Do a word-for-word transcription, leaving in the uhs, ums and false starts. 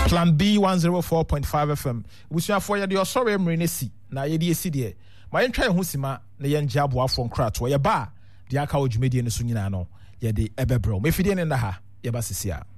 Plan B one oh four point five F M. Busuafo ye de osore emre si na ye de esi de. Ma yen twa ho sima na yen gya boafo nkrato ye ba de aka odwumedie ne so nyina no ye de ebebro. Mefidie ne nda ha ye ba sisia.